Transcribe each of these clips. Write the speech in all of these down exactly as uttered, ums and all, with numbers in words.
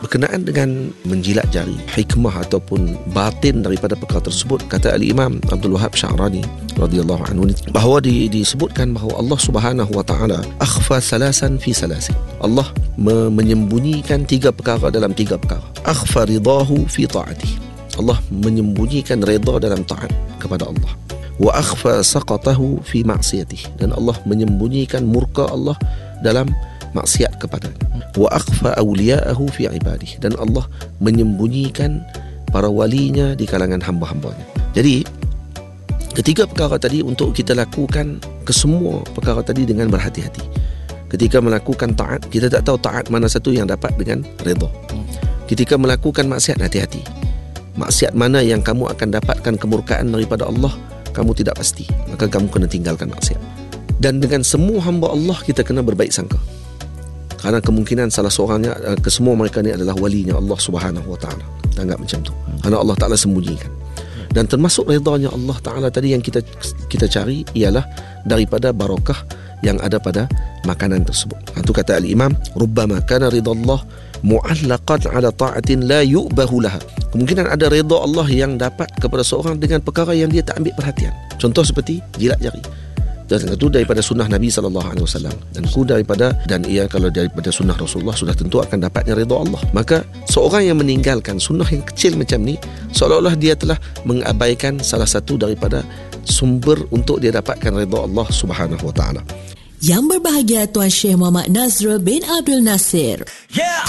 berkenaan dengan menjilat jari, hikmah ataupun batin daripada perkara tersebut, kata Al-Imam Abdul Wahab Sya'rani radhiyallahu anhu bahawa di, disebutkan bahawa Allah Subhanahu wa taala akhfa salasan fi salasin. Allah me- menyembunyikan tiga perkara dalam tiga perkara. Akhfa ridahu fi ta'atih. Allah menyembunyikan redha dalam taat kepada Allah. Wa akhfa saqatahu fi ma'siyatih. Dan Allah menyembunyikan murka Allah dalam maksiat kepadanya. Wa akhfa awliya'ahu fi ibadih. Dan Allah menyembunyikan para walinya di kalangan hamba-hambanya. Jadi ketiga perkara tadi untuk kita lakukan kesemua perkara tadi dengan berhati-hati. Ketika melakukan taat, kita tak tahu taat mana satu yang dapat dengan redha. Ketika melakukan maksiat, hati-hati. Maksiat mana yang kamu akan dapatkan kemurkaan daripada Allah, kamu tidak pasti. Maka kamu kena tinggalkan maksiat. Dan dengan semua hamba Allah, kita kena berbaik sangka. Kerana kemungkinan salah seorangnya, kesemua mereka ni adalah walinya Allah Subhanahu wa taala. Kita anggap macam tu. Kerana Allah Taala sembunyikan. Dan termasuk redanya Allah Taala tadi yang kita kita cari ialah daripada barakah yang ada pada makanan tersebut. Itu kata Al-Imam, rubbama kana ridallah mu'allaqan ala ta'atin la yu'bahu laha. Kemungkinan ada redha Allah yang dapat kepada seorang dengan perkara yang dia tak ambil perhatian. Contoh seperti jilat jari. Dan itu daripada sunnah Nabi sallallahu alaihi wasallam. Dan ku daripada dan ia kalau daripada sunnah Rasulullah, sudah tentu akan dapatnya redha Allah. Maka seorang yang meninggalkan sunnah yang kecil macam ni, seolah-olah dia telah mengabaikan salah satu daripada sumber untuk dia dapatkan redha Allah Subhanahu wa taala. Yang berbahagia Tuan Syekh Muhammad Nazrul bin Abdul Nasir. Yeah.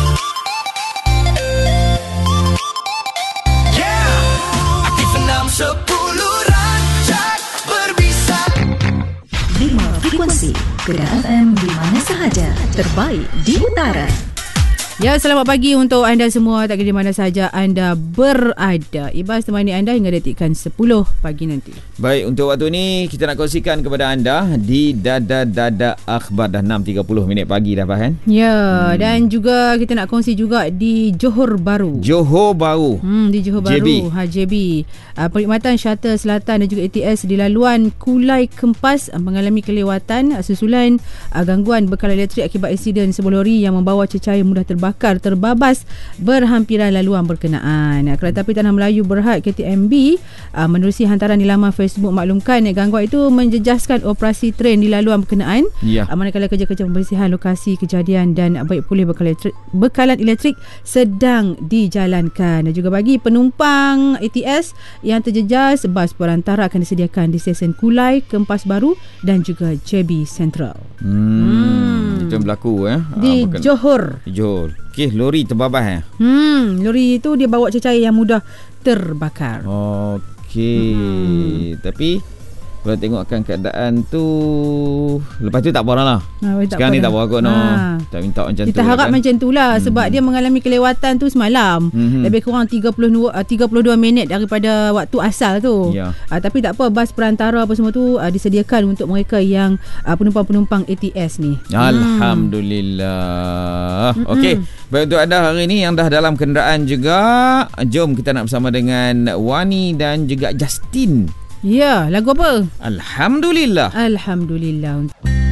lima frekuensi Kedah F M di mana sahaja, terbaik di utara. Ya, selamat pagi untuk anda semua, tak kira di mana sahaja anda berada. Ibas temani anda hingga detikkan sepuluh pagi nanti. Baik, untuk waktu ni kita nak kongsikan kepada anda di Dada Dada Akhbar. Dah enam tiga puluh minit pagi dah, Bahan. Ya, hmm. dan juga kita nak kongsi juga di Johor Bahru. Johor Bahru. Hmm, di Johor Bahru. J B. Ha, J B. Uh, perkhidmatan shuttle selatan dan juga A T S di laluan Kulai Kempas uh, mengalami kelewatan uh, susulan uh, gangguan bekalan elektrik akibat insiden sebuah lori yang membawa cecair mudah terbakar terbabas berhampiran laluan berkenaan. Uh, Kereta Api Tanah Melayu Berhad K T M B uh, menerusi hantaran di laman Facebook maklumkan uh, gangguan itu menjejaskan operasi tren di laluan berkenaan. Ya. Uh, manakala kerja-kerja pembersihan lokasi kejadian dan uh, baik pulih bekalan elektrik, bekalan elektrik sedang dijalankan. Dan juga bagi penumpang A T S yang terjejas, bas perantara akan disediakan di stesen Kulai Kempas Baru dan juga J B Central. Hmm, hmm. Itu yang berlaku eh di ah, Johor. Di Johor. Okey, lori terbabas eh. Hmm, lori itu dia bawa cecair yang mudah terbakar. Okey. Hmm. Tapi kalau tengokkan keadaan tu, lepas tu tak apa lah. Ha, sekarang ni tak apa kot no. Ha. Tak minta macam kita tu. Kita harap kan? macam tu lah. Sebab hmm. dia mengalami kelewatan tu semalam. Hmm. Lebih kurang tiga puluh dua minit daripada waktu asal tu. Ya. Ha, tapi tak apa, bas perantara apa semua tu uh, disediakan untuk mereka yang uh, penumpang-penumpang A T S ni. Alhamdulillah. Hmm. Okey. Baik, untuk anda hari ni yang dah dalam kenderaan juga, jom kita nak bersama dengan Wani dan juga Justin. Ya, lagu apa? Alhamdulillah. Alhamdulillah.